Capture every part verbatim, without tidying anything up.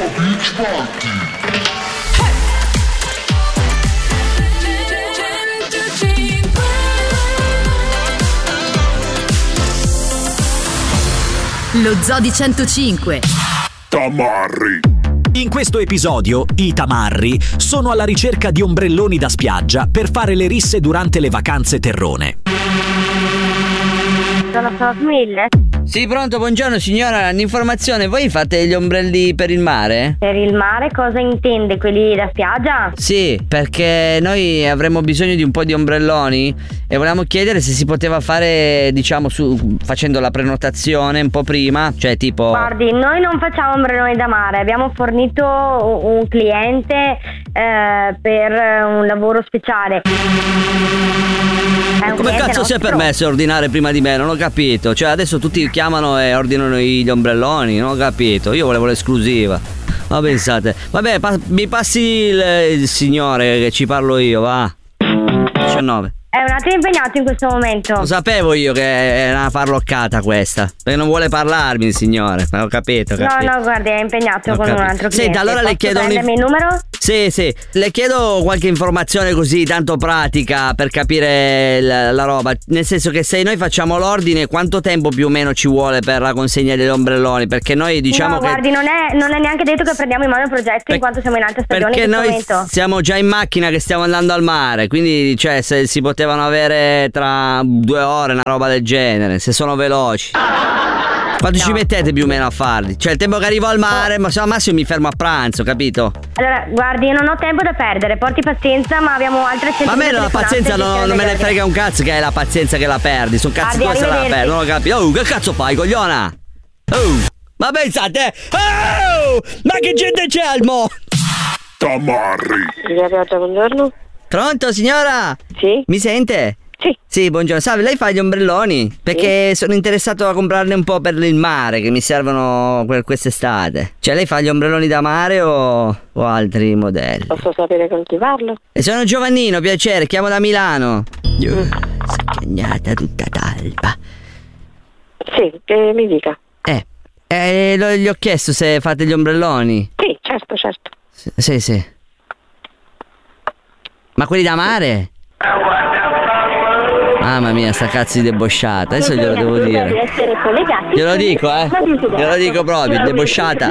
Beach Party. Lo Zoo di centocinque. Tamarri. In questo episodio, i tamarri sono alla ricerca di ombrelloni da spiaggia per fare le risse durante le vacanze terrone. Sono Mille. Sì, pronto, buongiorno signora, un'informazione, voi fate gli ombrelli per il mare? Per il mare cosa intende? Quelli da spiaggia? Sì, perché noi avremmo bisogno di un po' di ombrelloni e volevamo chiedere se si poteva fare, diciamo, su, facendo la prenotazione un po' prima, cioè tipo... Guardi, noi non facciamo ombrelloni da mare, abbiamo fornito un cliente eh, per un lavoro speciale. È un Come cazzo si è permesso ordinare prima di me? Non ho capito. Cioè adesso tutti chiamano e ordinano gli ombrelloni. Non ho capito. Io volevo l'esclusiva. Ma pensate. Vabbè, pa- mi passi il, il signore che ci parlo io, va. diciannove. È un attimo impegnato in questo momento. Lo sapevo io che è una farloccata questa. Perché non vuole parlarmi il signore. Ma ho capito, ho capito. No, no, guardi, è impegnato Ho con capito. un altro cliente. Senta, allora le Posso chiedo un- prendermi il numero? Sì, sì, le chiedo qualche informazione così tanto pratica per capire la, la roba. Nel senso che se noi facciamo l'ordine, quanto tempo più o meno ci vuole per la consegna degli ombrelloni? Perché noi diciamo no, che... guardi, non è, non è neanche detto che prendiamo in mano il progetto in quanto siamo in alta stagione Perché in questo noi momento. siamo già in macchina che stiamo andando al mare. Quindi cioè se si potevano avere tra due ore una roba del genere, se sono veloci. Quanto No. ci mettete più o meno a farli? Cioè il tempo che arrivo al mare, ma se al massimo mi fermo a pranzo, capito? Allora, guardi, io non ho tempo da perdere, porti pazienza, ma abbiamo altre Ma a me centinaia la di pazienza telefonate no, che non me ne chiedono frega un cazzo che è la pazienza che la perdi. Sono cazzi Guardi, tua se la arrivederci. perdi, non ho capito. Oh, che cazzo fai, cogliona? Oh, ma pensate? Oh, ma che gente c'è al mo? Tamarri. buongiorno. Pronto signora? Sì? Mi sente? Sì. Sì, buongiorno. Salve, lei fa gli ombrelloni? Perché sono interessato a comprarne un po' per il mare, che mi servono per quest'estate. Cioè lei fa gli ombrelloni da mare o, o altri modelli? Posso sapere con chi parlo? E sono Giovannino, piacere, chiamo da Milano. Uh, scagnata tutta talpa. Sì, che mi dica. Eh, eh lo- gli ho chiesto se fate gli ombrelloni. Sì, certo, certo. S- sì, sì. Ma quelli da mare? Mamma mia, sta cazzo di debosciata. Adesso glielo devo dire. essere collegati. Glielo dico, eh. Glielo dico proprio, debosciata.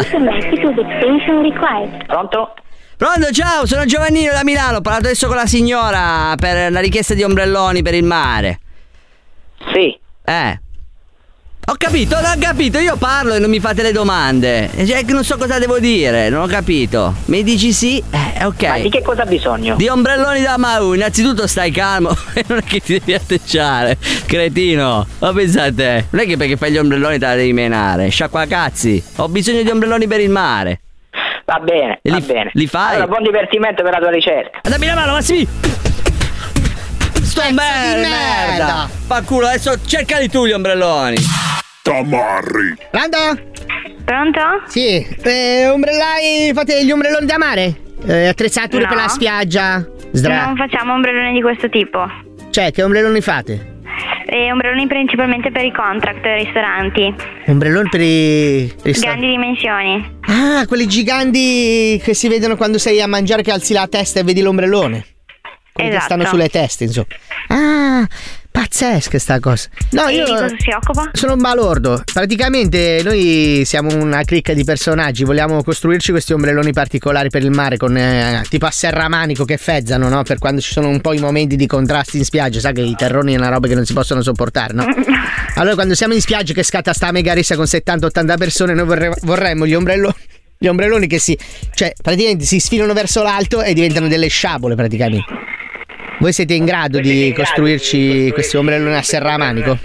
Pronto? Pronto, ciao, sono Giovannino da Milano. Ho parlato adesso con la signora per la richiesta di ombrelloni per il mare. Sì. Eh. Ho capito, non ho capito, io parlo e non mi fate le domande. Cioè, non so cosa devo dire, non ho capito. Mi dici sì? Eh, ok. Ma di che cosa ha bisogno? Di ombrelloni da Mau, innanzitutto stai calmo. Non è che ti devi atteggiare, cretino. Ma pensate, non è che perché fai gli ombrelloni te la devi menare. Sciacquacazzi, ho bisogno di ombrelloni per il mare. Va bene, E va li, bene. li fai? Allora, buon divertimento per la tua ricerca. Dammi la mano, Massimi! Sto bene, merda! Fa culo, adesso cercali tu gli ombrelloni. Tamarri. Pronto? Pronto? Sì, eh, ombrellai, fate gli ombrelloni da mare? Eh, attrezzature No. per la spiaggia? Sdra- Non facciamo ombrelloni di questo tipo. Cioè, che ombrelloni fate? E ombrelloni principalmente per i contract e ristoranti. Ombrelloni per i ristoranti? Grandi dimensioni. Ah, quelli giganti che si vedono quando sei a mangiare, che alzi la testa e vedi l'ombrellone. Quelli che Esatto. stanno sulle teste, insomma. Ah, pazzesca sta cosa. No, E io di cosa si occupa? sono un balordo. Praticamente noi siamo una cricca di personaggi. Vogliamo costruirci questi ombrelloni particolari per il mare con eh, tipo a serramanico che fezzano, no? Per quando ci sono un po' i momenti di contrasti in spiaggia. Sa che i terroni è una roba che non si possono sopportare, no? Allora quando siamo in spiaggia che scatta sta mega rissa con settanta ottanta persone, noi vorre- vorremmo gli ombrelloni gli ombrelloni che si, cioè praticamente si sfilano verso l'alto e diventano delle sciabole praticamente. Voi siete in grado di costruirci questi ombrelloni a serramanico?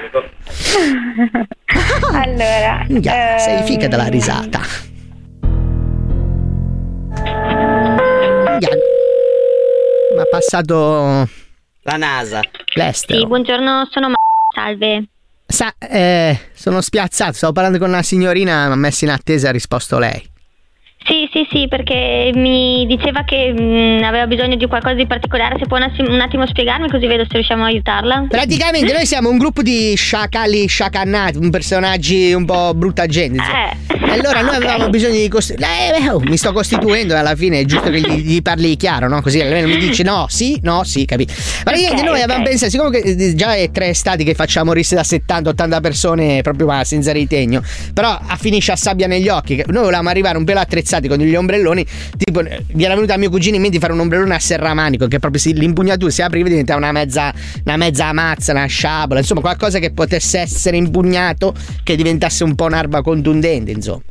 Allora. Minchia, sei ehm, figa dalla risata. Minchia, mi ha passato La NASA. l'estero. Sì, buongiorno, sono Ma- Salve. Sa, eh, sono spiazzato, stavo parlando con una signorina, mi ha messo in attesa e ha risposto lei. Sì, sì, sì, perché mi diceva che mh, aveva bisogno di qualcosa di particolare. Se può un attimo, un attimo spiegarmi, così vedo se riusciamo a aiutarla. Praticamente noi siamo un gruppo di sciacalli sciacannati, un personaggi un po' brutta gente, insomma. Eh. E allora noi avevamo Ok. bisogno di costituire. Eh, oh, mi sto costituendo e alla fine è giusto che gli, gli parli chiaro, no? Così almeno mi dici no, sì, no, sì, capito? Ma niente, Ok, noi avevamo ok. pensato, siccome che eh, già è tre estati che facciamo risse da settanta ottanta persone proprio ma senza ritegno, però a finisce a sabbia negli occhi. che Noi volevamo arrivare un pelo attrezzati con gli ombrelloni, tipo eh, gli era venuto a mio cugino in mente di fare un ombrellone a serramanico che proprio si, l'impugnatura si apriva e diventava una mezza, una mezza mazza, una sciabola, insomma qualcosa che potesse essere impugnato, che diventasse un po' un'arma contundente, insomma.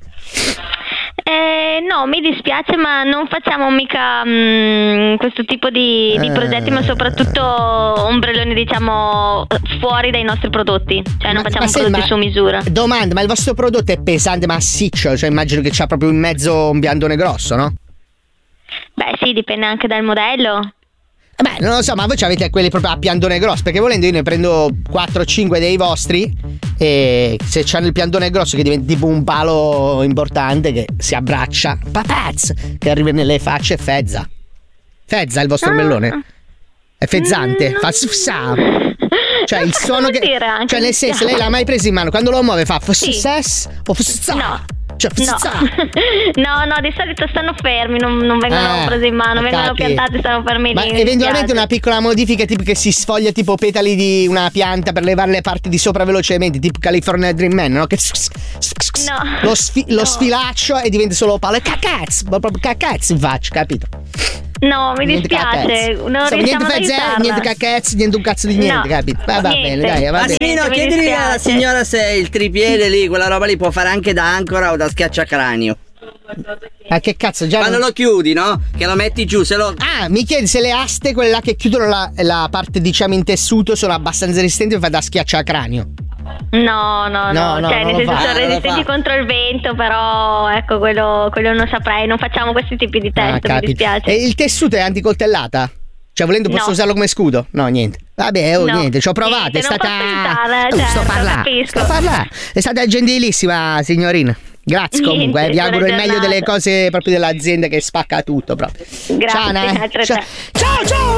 Eh, no, mi dispiace, ma non facciamo mica mm, questo tipo di, di Eh. progetti, ma soprattutto ombrelloni, diciamo, fuori dai nostri prodotti. Cioè, non Ma- facciamo ma sì, prodotti ma- su misura. Domanda, ma il vostro prodotto è pesante massiccio? Cioè immagino che c'ha proprio in mezzo un biandone grosso, no? Beh, sì, dipende anche dal modello. Eh Beh, non lo so, ma voi avete quelli proprio a piandone grosso, perché volendo io ne prendo quattro o cinque dei vostri e se c'hanno il piandone grosso che diventa tipo un palo importante che si abbraccia, papaz, che arriva nelle facce e fezza. Fezza il vostro Ah. ombrellone? È fezzante, Mm, fa non- sfsa. Cioè il Cosa suono vuol che dire anche? cioè nel senso lei l'ha mai preso in mano, quando lo muove fa Sì. fsses o fssa. No. Cioè No. fssa. no, no, di solito stanno fermi, non, non vengono Eh, presi in mano, ho vengono capito. piantati, stanno fermi Ma lì. mi eventualmente dispiace. una piccola modifica tipo che si sfoglia tipo petali di una pianta per levare le parti di sopra velocemente, tipo California Dream Man, no? Che No. lo, sfi- lo No. sfilaccio e diventa solo palo e cacazzo, ma proprio cacazzo in faccia, capito? No, mi Niente dispiace, cacazzo. non Insomma, riusciamo ad niente fezze, aiutarla. niente cacazzo, niente un cazzo di niente, No, capito? Va, va niente. bene, dai, va bene. Massimino, mi chiedili alla dispiace. signora se il tripiede lì, quella roba lì può fare anche da ancora o da schiacciacranio. Ma che cazzo, già Quando non- lo chiudi, no? Che lo metti giù, se lo... Ah, mi chiedi se le aste, quelle là che chiudono la, la parte diciamo in tessuto, sono abbastanza resistenti per fare da schiacciacranio. No, no, No, no, no, cioè non nel lo senso fa, sono non lo resistenti fa. contro il vento, però ecco quello, quello non saprei, non facciamo questi tipi di test, mi capito. dispiace. E il tessuto è anticoltellata? Cioè, volendo posso No. usarlo come scudo? No, niente. Vabbè, oh, No. niente, ci ho provato. Niente, è non stata. posso aiutarla, Oh, sto certo, parlando. capisco. Sto parlando. È stata gentilissima, signorina. Grazie Niente, comunque. eh, Vi auguro il buona meglio delle giornata. cose proprio dell'azienda che spacca tutto proprio. Grazie, Ciao, Nana. altrettanto. Ciao, ciao. ciao.